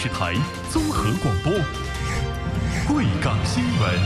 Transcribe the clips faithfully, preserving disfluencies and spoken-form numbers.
视台综合广播，贵港新闻。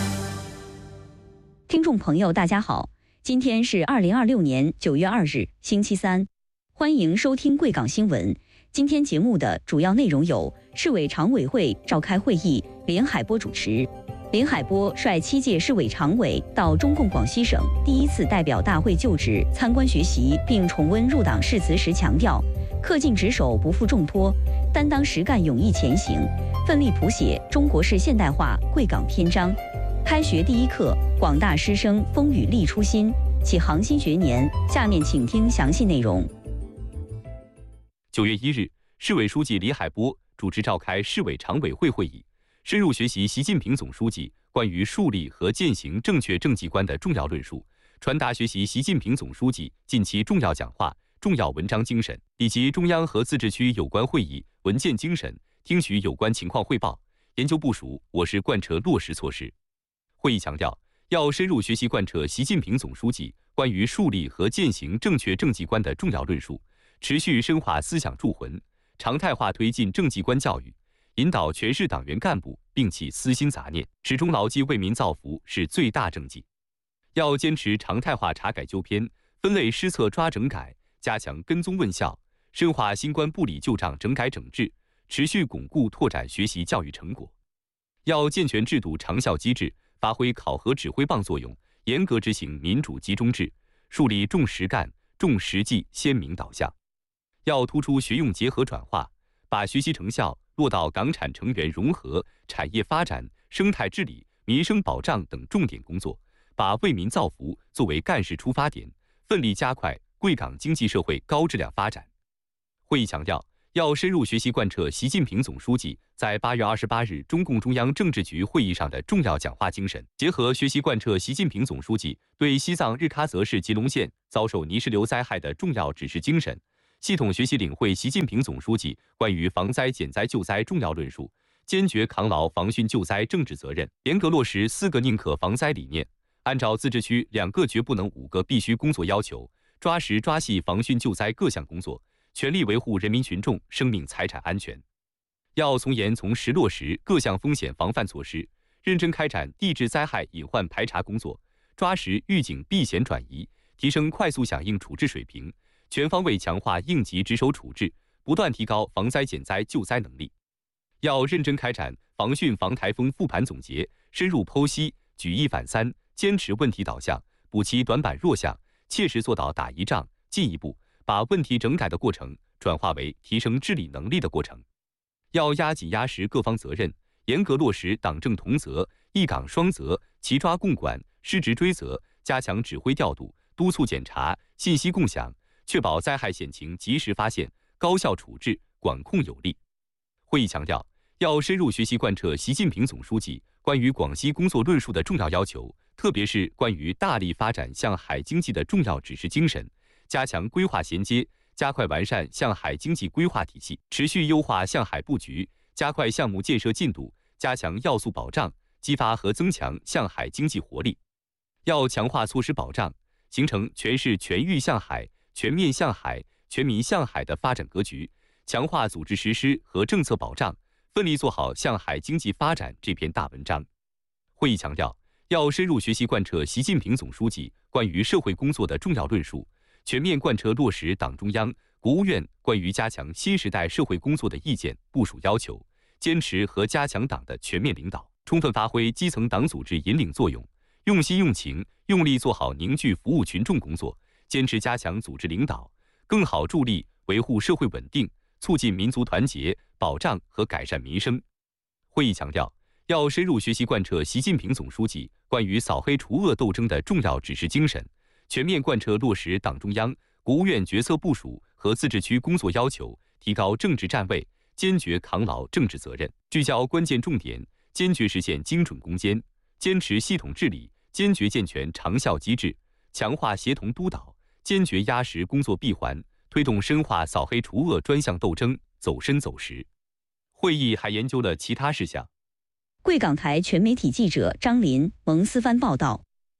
听众朋友，大家好，今天是二零二六年九月二日，星期三，欢迎收听贵港新闻。今天节目的主要内容有：市委常委会召开会议，连海波主持。连海波率七届市委常委到中共广西省第一次代表大会就职参观学习，并重温入党誓词时强调，恪尽职守，不负重托，担当实干，勇毅前行，奋力谱写中国式现代化贵港篇章。开学第一课，广大师生风雨立初心，启航新学年。下面请听详细内容。 九月一日，市委书记李海波主持召开市委常委会会议，深入学习习近平总书记关于树立和践行正确政绩观的重要论述，传达学习习近平总书记近期重要讲话、重要文章精神，以及中央和自治区有关会议文件精神，听取有关情况汇报，研究部署我市贯彻落实措施。会议强调，要深入学习贯彻习近平总书记关于树立和践行正确政绩观的重要论述，持续深化思想铸魂，常态化推进政绩观教育，引导全市党员干部摒弃私心杂念，始终牢记为民造福是最大政绩。要坚持常态化查改纠偏，分类施策抓整改，加强跟踪问效，深化新冠部里旧账整改整治，持续巩固拓展学习教育成果。要健全制度长效机制，发挥考核指挥棒作用，严格执行民主集中制，树立重实干、重实际鲜明导向。要突出学用结合转化，把学习成效落到港产成员融合、产业发展、生态治理、民生保障等重点工作，把为民造福作为干事出发点，奋力加快贵港经济社会高质量发展。会议强调，要深入学习贯彻习近平总书记在八月二十八日中共中央政治局会议上的重要讲话精神，结合学习贯彻习近平总书记对西藏日喀则市吉隆县遭受泥石流灾害的重要指示精神，系统学习领会习近平总书记关于防灾减灾救灾重要论述，坚决扛牢防汛救灾政治责任，严格落实四个宁可防灾理念，按照自治区两个绝不能、五个必须工作要求，抓实抓细防汛救灾各项工作，全力维护人民群众生命财产安全。要从严从实落实各项风险防范措施，认真开展地质灾害隐患排查工作，抓实预警避险转移，提升快速响应处置水平，全方位强化应急值守处置，不断提高防灾减灾救灾能力。要认真开展防汛防台风复盘总结，深入剖析，举一反三，坚持问题导向，补齐短板弱项，切实做到打一仗，进一步把问题整改的过程转化为提升治理能力的过程。要压紧压实各方责任，严格落实党政同责、一岗双责、齐抓共管、失职追责，加强指挥调度、督促检查、信息共享，确保灾害险情及时发现、高效处置、管控有力。会议强调，要深入学习贯彻习近平总书记关于广西工作论述的重要要求，特别是关于大力发展向海经济的重要指示精神，加强规划衔接，加快完善向海经济规划体系，持续优化向海布局，加快项目建设进度，加强要素保障，激发和增强向海经济活力。要强化措施保障，形成全市全域向海、全面向海、全民向海的发展格局，强化组织实施和政策保障，奋力做好向海经济发展这篇大文章。会议强调，要深入学习贯彻习近平总书记关于社会工作的重要论述，全面贯彻落实党中央、国务院关于加强新时代社会工作的意见部署要求，坚持和加强党的全面领导，充分发挥基层党组织引领作用，用心用情、用力做好凝聚服务群众工作，坚持加强组织领导，更好助力维护社会稳定，促进民族团结，保障和改善民生。会议强调，要深入学习贯彻习近平总书记关于扫黑除恶斗争的重要指示精神，全面贯彻落实党中央、国务院决策部署和自治区工作要求，提高政治站位，坚决扛牢政治责任，聚焦关键重点，坚决实现精准攻坚，坚持系统治理，坚决健全长效机制，强化协同督导，坚决压实工作闭环，推动深化扫黑除恶专项斗争走深走实。会议还研究了其他事项。 贵港台全媒体记者张林、蒙思帆报道。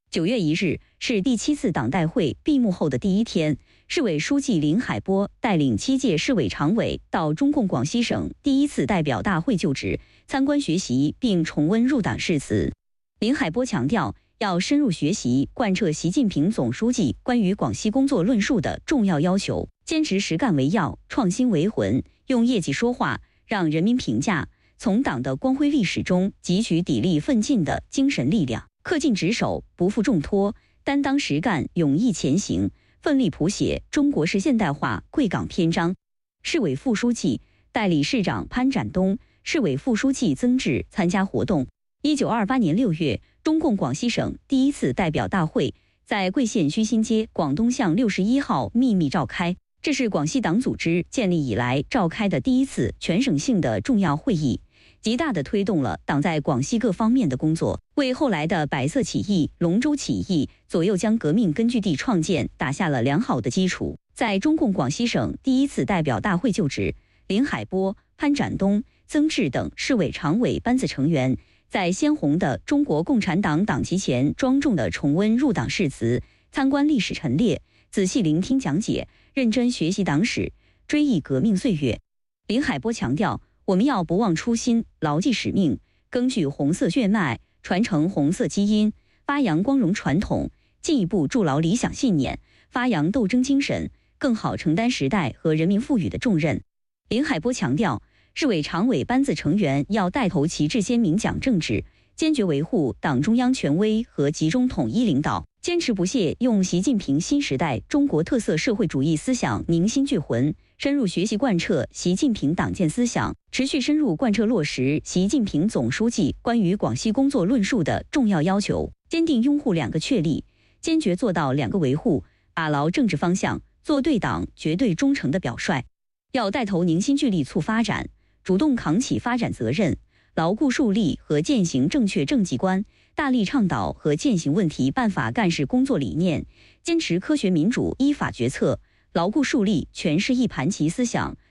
九月一日是第七次党代会闭幕后的第一天，市委书记林海波带领七届市委常委到中共广西省第一次代表大会就职，参观学习并重温入党誓词。林海波强调，要深入学习贯彻习近平总书记关于广西工作论述的重要要求，坚持实干为要，创新为魂，用业绩说话，让人民评价，从党的光辉历史中汲取砥砺奋进的精神力量，恪尽职守，不负重托，担当实干，勇毅前行，奋力谱写中国式现代化贵港篇章。市委副书记、代理市长潘展东、市委副书记曾志参加活动。一九二八年六月，中共广西省第一次代表大会在贵县虚心街广东巷六十一号秘密召开，这是广西党组织建立以来召开的第一次全省性的重要会议，极大地推动了党在广西各方面的工作，为后来的百色起义、龙舟起义、左右江革命根据地创建打下了良好的基础。在中共广西省第一次代表大会就职，林海波、潘展东、曾志等市委常委班子成员在鲜红的中国共产党党旗前庄重地重温入党誓词，参观历史陈列，仔细聆听讲解，认真学习党史，追忆革命岁月。林海波强调，我们要不忘初心，牢记使命，根据红色血脉，传承红色基因，发扬光荣传统，进一步筑牢理想信念，发扬斗争精神，更好承担时代和人民赋予的重任。林海波强调，市委常委班子成员要带头旗帜鲜明讲政治，坚决维护党中央权威和集中统一领导，坚持不懈用习近平新时代中国特色社会主义思想凝心聚魂，深入学习贯彻习近平党建思想，持续深入贯彻落实习近平总书记关于广西工作论述的重要要求，坚定拥护两个确立，坚决做到两个维护，把牢政治方向，做对党绝对忠诚的表率。要带头凝心聚力促发展，主动扛起发展责任，牢固树立和践行正确政绩观，大力倡导和践行问题办法干事工作理念，坚持科学民主依法决策，牢固树立全是一盘棋思想，